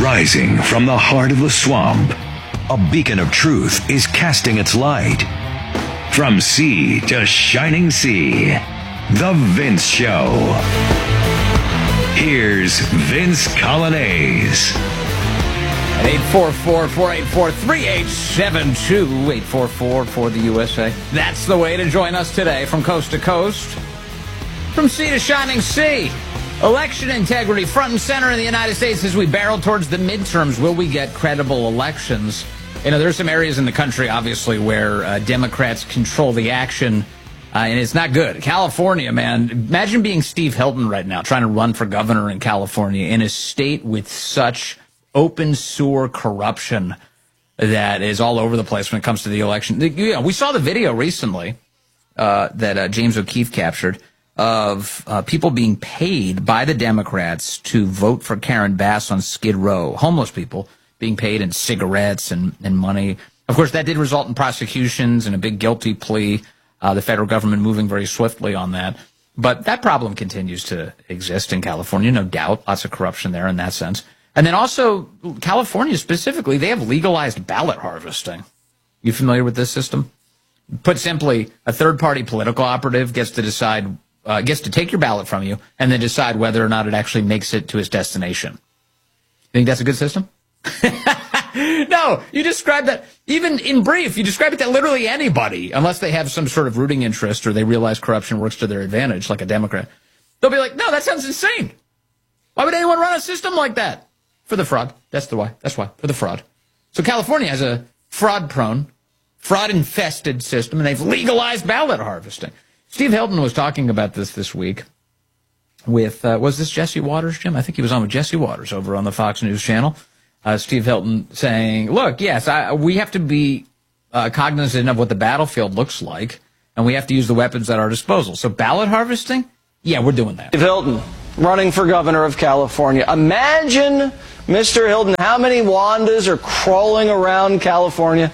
Rising from the heart of the swamp, a beacon of truth is casting its light. From sea to shining sea, The Vince Show. Here's Vince Coglianese. At 844-484-3872, 844 for the USA. That's the way to join us today from coast to coast, from sea to shining sea. Election integrity front and center in the United States as we barrel towards the midterms. Will we get credible elections? You know, there's some areas in the country, obviously, where Democrats control the action, and it's not good. California, man, imagine being Steve Hilton right now, trying to run for governor in California, in a state with such open sewer corruption that is all over the place when it comes to the election. We saw the video recently that James O'Keefe captured of people being paid by the Democrats to vote for Karen Bass on Skid Row. Homeless people being paid in cigarettes and money. Of course, that did result in prosecutions and a big guilty plea. The federal government moving very swiftly on that. But that problem continues to exist in California, no doubt. Lots of corruption there in that sense. And then also, California specifically, they have legalized ballot harvesting. You familiar with this system? Put simply, a third-party political operative gets to decide, gets to take your ballot from you and then decide whether or not it actually makes it to its destination. You think that's a good system? No, you describe that, even in brief, you describe it to literally anybody, unless they have some sort of rooting interest or they realize corruption works to their advantage, like a Democrat. They'll be like, no, that sounds insane. Why would anyone run a system like that? For the fraud. That's why. For the fraud. So California has a fraud-prone, fraud-infested system, and they've legalized ballot harvesting. Steve Hilton was talking about this week with, was this Jesse Waters, Jim? I think he was on with Jesse Waters over on the Fox News channel. Steve Hilton saying, look, yes, we have to be cognizant of what the battlefield looks like, and we have to use the weapons at our disposal. So ballot harvesting? Yeah, we're doing that. Steve Hilton, running for governor of California. Imagine, Mr. Hilton, how many Wandas are crawling around California?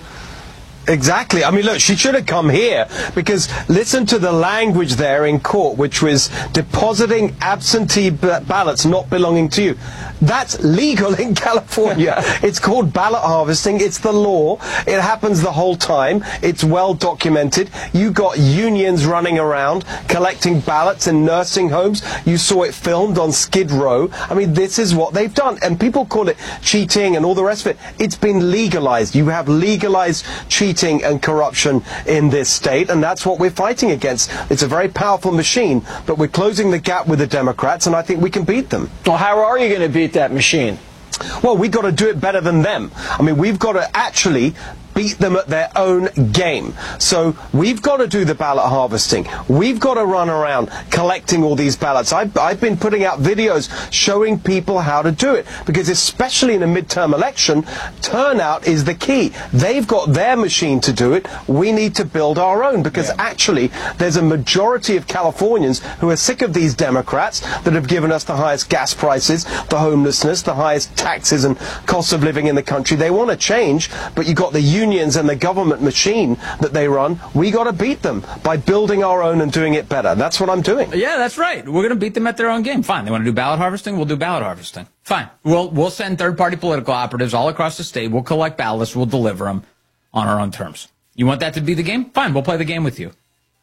Exactly. I mean, look, she should have come here, because listen to the language there in court, which was depositing absentee ballots not belonging to you. That's legal in California. It's called ballot harvesting. It's the law. It happens the whole time. It's well documented. You got unions running around collecting ballots in nursing homes. You saw it filmed on Skid Row. I mean, this is what they've done. And people call it cheating and all the rest of it. It's been legalized. You have legalized cheating and corruption in this state, and that's what we're fighting against. It's a very powerful machine, but we're closing the gap with the Democrats, and I think we can beat them. Well, how are you going to beat that machine? Well, we've got to do it better than them. I mean, we've got to actually beat them at their own game. So we've got to do the ballot harvesting. We've got to run around collecting all these ballots. I've been putting out videos showing people how to do it, because especially in a midterm election, turnout is the key. They've got their machine to do it. We need to build our own, because actually there's a majority of Californians who are sick of these Democrats that have given us the highest gas prices, the homelessness, the highest taxes and cost of living in the country. They want to change, but you've got the unions and the government machine that they run. We got to beat them by building our own and doing it better. That's what I'm doing. Yeah, that's right. We're going to beat them at their own game. Fine. They want to do ballot harvesting? We'll do ballot harvesting. Fine. We'll send third-party political operatives all across the state. We'll collect ballots. We'll deliver them on our own terms. You want that to be the game? Fine. We'll play the game with you.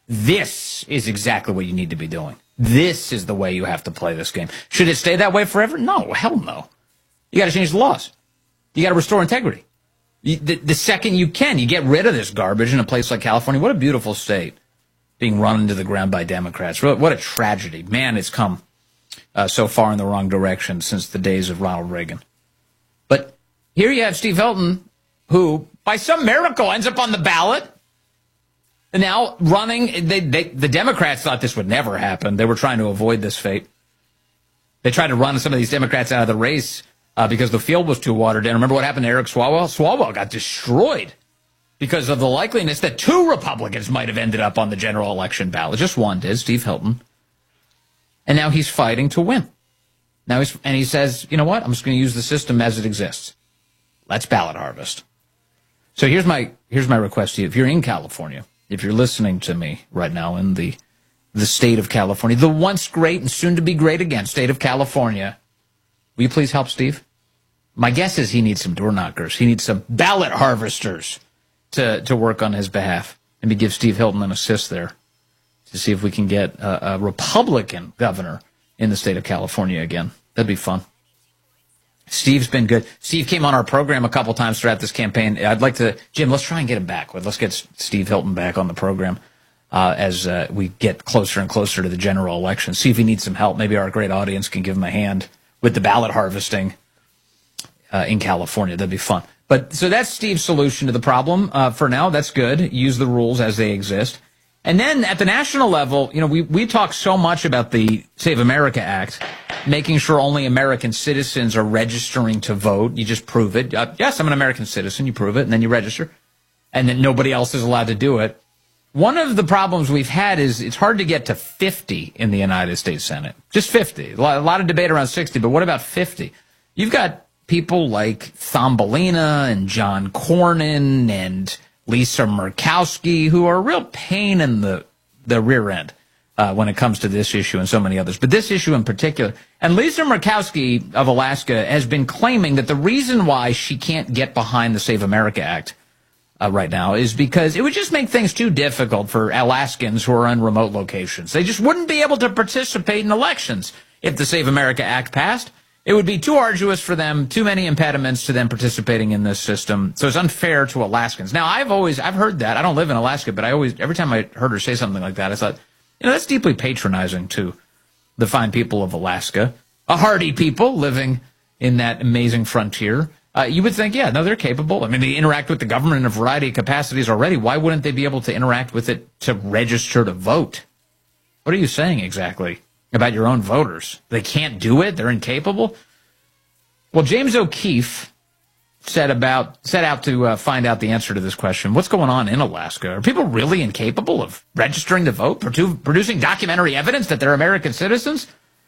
This is exactly what you need to be doing. This is the way you have to play this game. Should it stay that way forever? No. Hell no. You got to change the laws. You got to restore integrity. The second you can, you get rid of this garbage in a place like California. What a beautiful state being run into the ground by Democrats. What a tragedy. Man, it's come so far in the wrong direction since the days of Ronald Reagan. But here you have Steve Hilton, who, by some miracle, ends up on the ballot. And now running, the Democrats thought this would never happen. They were trying to avoid this fate. They tried to run some of these Democrats out of the race because the field was too watered down. Remember what happened to Eric Swalwell? Swalwell got destroyed because of the likeliness that two Republicans might have ended up on the general election ballot. Just one did, Steve Hilton. And now he's fighting to win. And he says, you know what? I'm just going to use the system as it exists. Let's ballot harvest. So here's my request to you. If you're in California, if you're listening to me right now in the state of California, the once great and soon to be great again state of California, will you please help Steve? My guess is he needs some door knockers. He needs some ballot harvesters to work on his behalf. Maybe give Steve Hilton an assist there to see if we can get a Republican governor in the state of California again. That'd be fun. Steve's been good. Steve came on our program a couple times throughout this campaign. I'd like to, Jim, let's try and get him back. Let's get Steve Hilton back on the program as we get closer and closer to the general election. See if he needs some help. Maybe our great audience can give him a hand with the ballot harvesting in California. That'd be fun. But so that's Steve's solution to the problem. For now, that's good. Use the rules as they exist. And then at the national level, you know, we talk so much about the Save America Act, making sure only American citizens are registering to vote. You just prove it. Yes, I'm an American citizen. You prove it, and then you register. And then nobody else is allowed to do it. One of the problems we've had is it's hard to get to 50 in the United States Senate. Just 50. A lot of debate around 60, but what about 50? You've got people like Thumbelina and John Cornyn and Lisa Murkowski, who are a real pain in the rear end when it comes to this issue and so many others. But this issue in particular. And Lisa Murkowski of Alaska has been claiming that the reason why she can't get behind the Save America Act right now is because it would just make things too difficult for Alaskans who are in remote locations. They just wouldn't be able to participate in elections if the Save America Act passed. It would be too arduous for them, too many impediments to them participating in this system. So it's unfair to Alaskans. Now, I've heard that. I don't live in Alaska, but every time I heard her say something like that, I thought, you know, that's deeply patronizing to the fine people of Alaska, a hardy people living in that amazing frontier. You would think, yeah, no, they're capable. I mean, they interact with the government in a variety of capacities already. Why wouldn't they be able to interact with it to register to vote? What are you saying exactly about your own voters? They can't do it? They're incapable? Well, James O'Keefe set out to find out the answer to this question. What's going on in Alaska? Are people really incapable of registering to vote, producing documentary evidence that they're American citizens?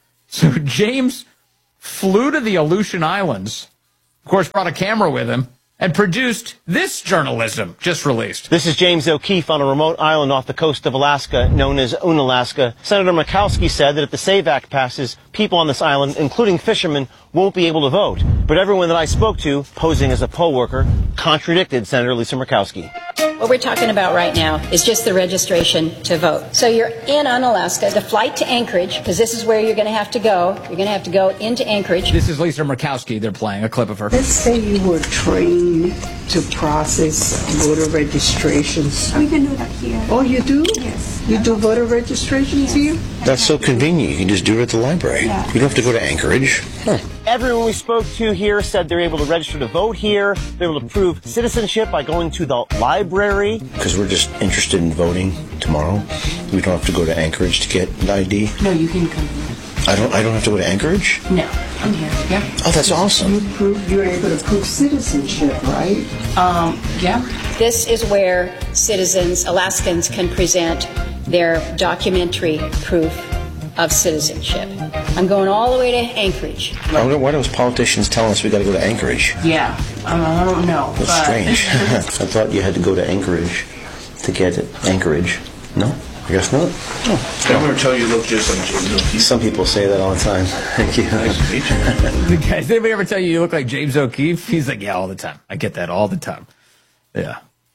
So James flew to the Aleutian Islands, of course, brought a camera with him, and produced this journalism just released. This is James O'Keefe on a remote island off the coast of Alaska known as Unalaska. Senator Murkowski said that if the SAVE Act passes, people on this island, including fishermen, won't be able to vote. But everyone that I spoke to, posing as a poll worker, contradicted Senator Lisa Murkowski. What we're talking about right now is just the registration to vote. So you're in Unalaska, the flight to Anchorage, because this is where you're going to have to go. You're going to have to go into Anchorage. This is Lisa Murkowski. They're playing a clip of her. Let's say you were trained to process voter registrations. We can do that here. Oh, you do? Yes. You do voter registrations here? That's so convenient. You can just do it at the library. Yeah. You don't have to go to Anchorage. Huh. Everyone we spoke to here said they're able to register to vote here. They're able to prove citizenship by going to the library. Because we're just interested in voting tomorrow. We don't have to go to Anchorage to get an ID. No, you can come here. I don't have to go to Anchorage? No, I'm here. Yeah. Oh, that's awesome. You're able to prove citizenship, right? Yeah. This is where citizens, Alaskans, can present their documentary proof of citizenship. I'm going all the way to Anchorage. Why do those politicians tell us we got to go to Anchorage? Yeah. I don't know. That's strange. I thought you had to go to Anchorage to get it. Anchorage. No? I guess not. Oh. I'm going to tell you look just like James O'Keefe. Some people say that all the time. Thank you. Nice to meet you. Guys, did anybody ever tell you look like James O'Keefe? He's like, yeah, all the time. I get that all the time. Yeah.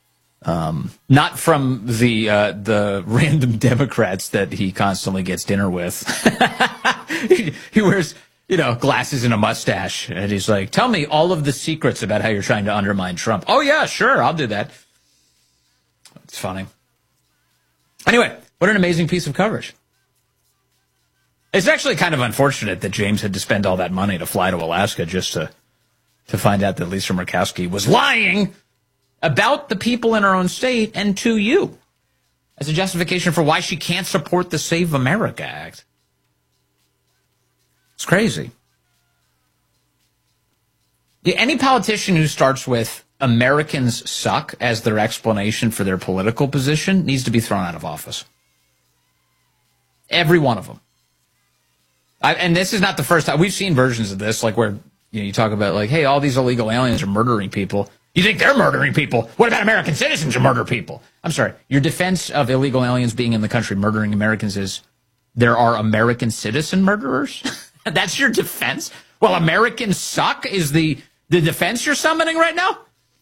Not from the random Democrats that he constantly gets dinner with. He wears, glasses and a mustache, and he's like, tell me all of the secrets about how you're trying to undermine Trump. Oh, yeah, sure, I'll do that. It's funny. Anyway, what an amazing piece of coverage. It's actually kind of unfortunate that James had to spend all that money to fly to Alaska just to find out that Lisa Murkowski was lying about the people in her own state and to you as a justification for why she can't support the Save America Act. It's crazy. Any politician who starts with Americans suck as their explanation for their political position needs to be thrown out of office. Every one of them. And this is not the first time. We've seen versions of this, like where you talk about, like, hey, all these illegal aliens are murdering people. You think they're murdering people? What about American citizens who murder people? I'm sorry. Your defense of illegal aliens being in the country murdering Americans is there are American citizen murderers? That's your defense? Well, Americans suck is the The defense you're summoning right now?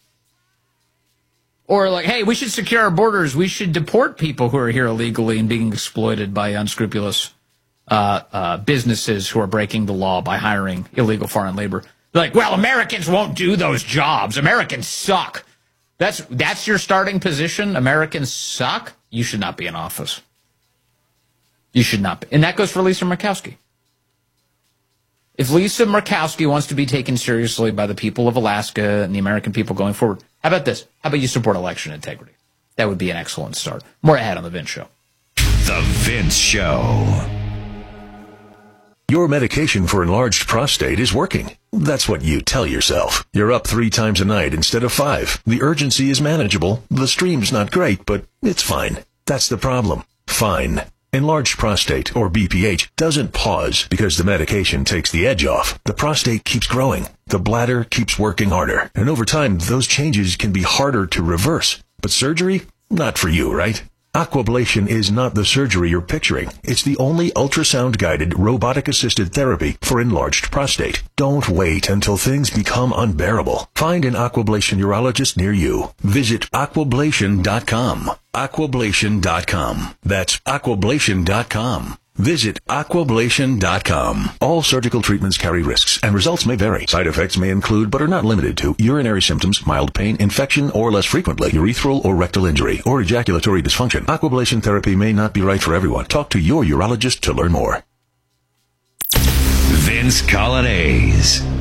Or like, hey, we should secure our borders. We should deport people who are here illegally and being exploited by unscrupulous businesses who are breaking the law by hiring illegal foreign labor. They're like, well, Americans won't do those jobs. Americans suck. That's your starting position? Americans suck? You should not be in office. You should not be. And that goes for Lisa Murkowski. If Lisa Murkowski wants to be taken seriously by the people of Alaska and the American people going forward, how about this? How about you support election integrity? That would be an excellent start. More ahead on The Vince Show. The Vince Show. Your medication for enlarged prostate is working. That's what you tell yourself. You're up 3 times a night instead of 5. The urgency is manageable. The stream's not great, but it's fine. That's the problem. Fine. Enlarged prostate, or BPH, doesn't pause because the medication takes the edge off. The prostate keeps growing. The bladder keeps working harder. And over time, those changes can be harder to reverse. But surgery? Not for you, right? Aquablation is not the surgery you're picturing. It's the only ultrasound-guided, robotic-assisted therapy for enlarged prostate. Don't wait until things become unbearable. Find an Aquablation urologist near you. Visit aquablation.com. Aquablation.com. That's aquablation.com. Visit aquablation.com. All surgical treatments carry risks, and results may vary. Side effects may include, but are not limited to, urinary symptoms, mild pain, infection, or less frequently, urethral or rectal injury, or ejaculatory dysfunction. Aquablation therapy may not be right for everyone. Talk to your urologist to learn more. Vince Coglianese.